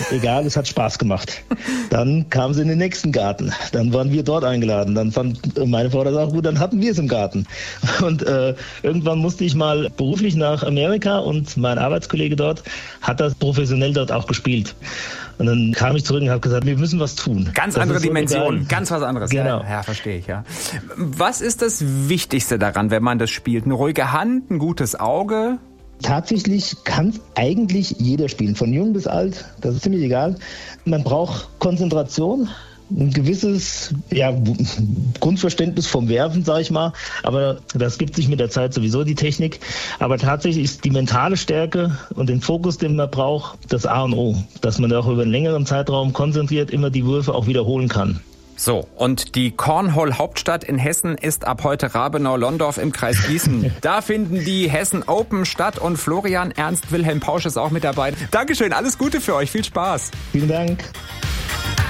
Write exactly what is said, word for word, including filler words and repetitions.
egal, es hat Spaß gemacht. Dann kamen sie in den nächsten Garten. Dann waren wir dort eingeladen. Dann fand meine Frau das auch gut, dann hatten wir es im Garten. Und äh, irgendwann musste ich mal beruflich nach Amerika und mein Arbeitskollege dort hat das professionell dort auch gespielt. Und dann kam ich zurück und habe gesagt, wir müssen was tun. Ganz das andere so Dimension, egal. ganz was anderes. Genau. Ja, ja, verstehe ich, ja. Was ist das Wichtigste daran, wenn man das spielt? Eine ruhige Hand, ein gutes Auge? Tatsächlich kann eigentlich jeder spielen, von jung bis alt, das ist ziemlich egal. Man braucht Konzentration, ein gewisses ja, Grundverständnis vom Werfen, sag ich mal, aber das gibt sich mit der Zeit sowieso, die Technik. Aber tatsächlich ist die mentale Stärke und den Fokus, den man braucht, das A und O, dass man auch über einen längeren Zeitraum konzentriert immer die Würfe auch wiederholen kann. So, und die Cornhole-Hauptstadt in Hessen ist ab heute Rabenau-Londorf im Kreis Gießen. Da finden die Hessen Open statt und Florian Ernst Wilhelm Pausch ist auch mit dabei. Dankeschön, alles Gute für euch, viel Spaß. Vielen Dank.